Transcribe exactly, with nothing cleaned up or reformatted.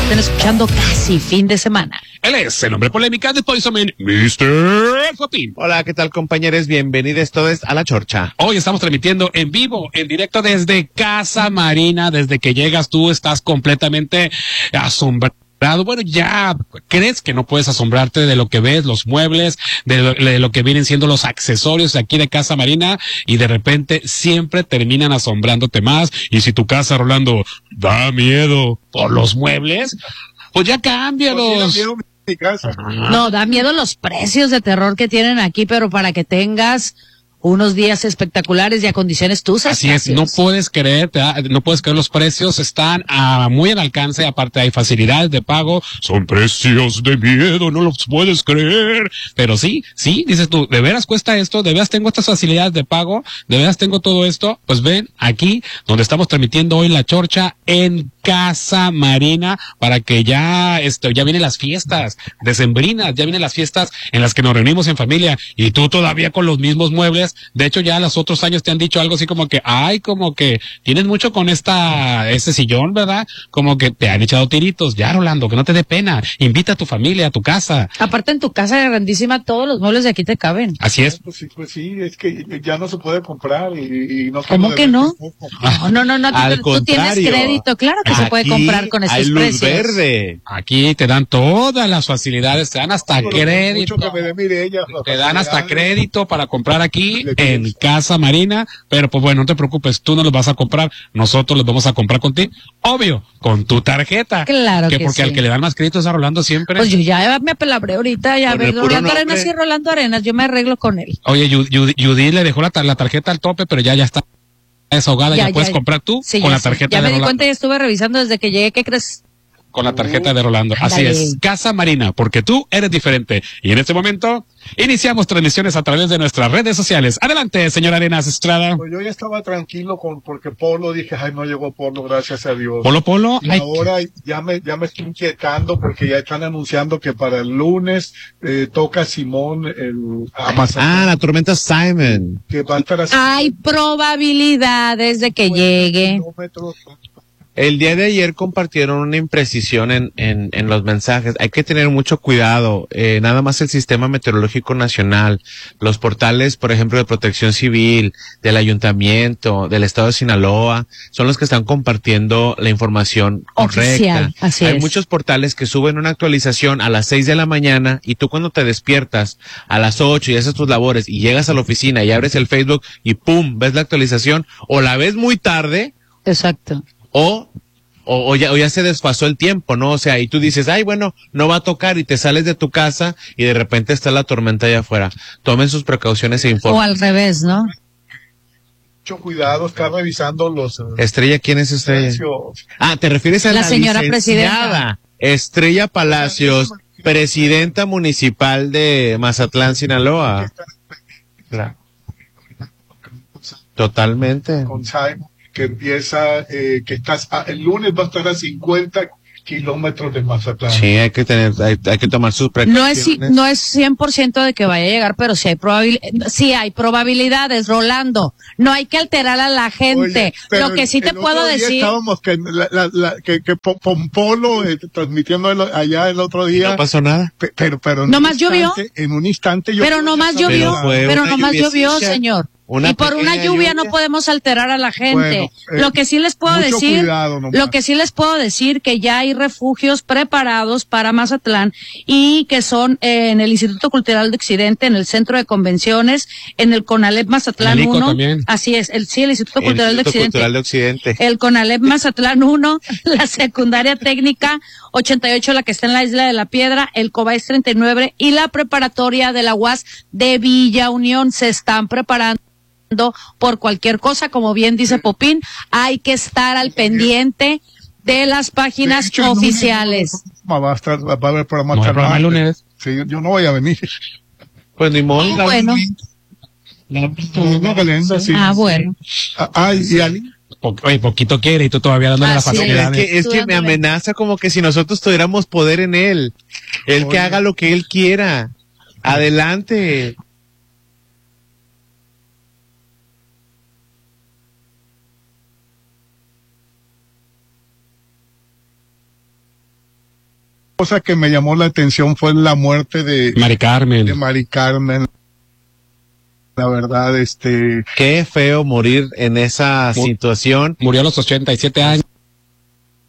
estén escuchando casi fin de semana. Él es el hombre polémica de Poison Man, mister Popín. Hola, ¿qué tal, compañeros? Bienvenidos todos a La Chorcha. Hoy estamos transmitiendo en vivo, en directo desde Casa Marina. Desde que llegas tú estás completamente asombrado. Bueno, ya crees que no puedes asombrarte de lo que ves, los muebles, de lo, de lo que vienen siendo los accesorios de aquí de Casa Marina, y de repente siempre terminan asombrándote más. Y si tu casa, Rolando, da miedo por los muebles, pues ya cámbialos. No, da miedo los precios de terror que tienen aquí, pero para que tengas unos días espectaculares y acondiciones tus espacios. Así es, no puedes creer, no puedes creer, los precios están a, muy al alcance. Aparte hay facilidades de pago, son precios de miedo, no los puedes creer. Pero sí, sí, dices tú, ¿de veras cuesta esto? ¿De veras tengo estas facilidades de pago? ¿De veras tengo todo esto? Pues ven, aquí, donde estamos transmitiendo hoy La Chorcha, en Casa Marina, para que ya, esto, ya vienen las fiestas decembrinas, ya vienen las fiestas en las que nos reunimos en familia, y tú todavía con los mismos muebles. De hecho, ya los otros años te han dicho algo así como que, ay, como que tienes mucho con esta, este sillón, ¿verdad? Como que te han echado tiritos. Ya, Rolando, que no te dé pena. Invita a tu familia, a tu casa. Aparte, en tu casa grandísima, todos los muebles de aquí te caben. Así es. Pues sí, pues sí, es que ya no se puede comprar y, y no. ¿Cómo que no? No, no, no, no. Al tú, contrario, tú tienes crédito, claro que se puede comprar con esos hay luz precios. Verde. Aquí te dan todas las facilidades, te dan hasta Pero crédito. Mucho que me dé Mireya, te dan hasta crédito para comprar aquí en Casa Marina, pero pues bueno, no te preocupes, tú no los vas a comprar, nosotros los vamos a comprar contigo, obvio, con tu tarjeta. Claro que, que porque sí. al que le dan más crédito es a Rolando siempre. Pues yo ya me apelabré ahorita, ya ves, Rolando Arenas y Rolando Arenas, yo me arreglo con él. Oye, Judy le dejó la, tar la tarjeta al tope, pero ya ya está desahogada, ya, ya puedes ya, comprar tú sí, con la sé. tarjeta ya de me Rolando. di cuenta y estuve revisando desde que llegué, ¿qué crees? Con la tarjeta de Rolando. Así Dale. es, Casa Marina, porque tú eres diferente. Y en este momento iniciamos transmisiones a través de nuestras redes sociales. Adelante, señor Arenas Estrada. Pues yo ya estaba tranquilo con porque Polo, dije, ay, no llegó Polo, gracias a Dios. Polo, Polo. Y ahora ya me, ya me estoy inquietando porque ya están anunciando que para el lunes eh, toca Simón el Amazonas. Ah, la tormenta Simon. Que va a estar así. Hay probabilidades de que llegue. Kilómetros. El día de ayer compartieron una imprecisión en, en, en los mensajes. Hay que tener mucho cuidado. Eh, nada más el Sistema Meteorológico Nacional, los portales, por ejemplo, de Protección Civil, del Ayuntamiento, del Estado de Sinaloa, son los que están compartiendo la información oficial, correcta. así Hay es. muchos portales que suben una actualización a las seis de la mañana y tú cuando te despiertas a las ocho y haces tus labores y llegas a la oficina y abres el Facebook y pum, ves la actualización, o la ves muy tarde. Exacto. O, o, o, ya, o ya se desfasó el tiempo, ¿no? O sea, y tú dices, ay, bueno, no va a tocar, y te sales de tu casa y de repente está la tormenta allá afuera. Tomen sus precauciones e informen. O al revés, ¿no? Mucho cuidado, está revisando los... Uh, Estrella, ¿quién es Estrella? precios. Ah, ¿te refieres a la, la señora licenciada presidenta? Estrella Palacios, presidenta municipal de Mazatlán, Sinaloa? Claro. Totalmente. Con Simon, que empieza, eh, que estás, a, el lunes va a estar a cincuenta kilómetros de Mazatlán. Sí, hay que tener, hay, hay que tomar sus precauciones. No es, no es cien por ciento de que vaya a llegar, pero sí hay probabilidades, sí hay probabilidades, Rolando. No hay que alterar a la gente. Oye, lo que sí te puedo decir. Estábamos que, la, la, la, que, que Pompolo eh, transmitiendo el, allá el otro día. No pasó nada. Pe, pero, pero. No más llovió. En un instante yo. Pero no más llovió. Pero, pero no más llovió, señor. Una y por una lluvia, lluvia no podemos alterar a la gente. Bueno, eh, lo que sí les puedo decir, lo que sí les puedo decir que ya hay refugios preparados para Mazatlán y que son eh, en el Instituto Cultural de Occidente, en el Centro de Convenciones, en el CONALEP Mazatlán uno. Así es, el sí, el Instituto, el Cultural, Instituto de Occidente, Cultural de Occidente. El CONALEP Mazatlán uno, la Secundaria Técnica ochenta y ocho, la que está en la Isla de la Piedra, el COBAES treinta y nueve y la Preparatoria de la U A S de Villa Unión se están preparando por cualquier cosa, como bien dice Popín, hay que estar al pendiente de las páginas de hecho, oficiales. No, no, va a estar, va a haber programa no, programa el lunes. Sí, yo no voy a venir. Pues ni modo. Ah, bueno. La, no, Galenda, sí. Ah, bueno. Ah, y Ali. Po oye, poquito quiere y tú todavía dándole las facilidades. Es que, es que me amenaza como que si nosotros tuviéramos poder en él. Él Oye. que haga lo que él quiera. Adelante. cosa que me llamó la atención fue la muerte de, Mari Carmen. de Mari Carmen. La verdad, este... Qué feo morir en esa Mu- situación. Murió a los ochenta y siete años.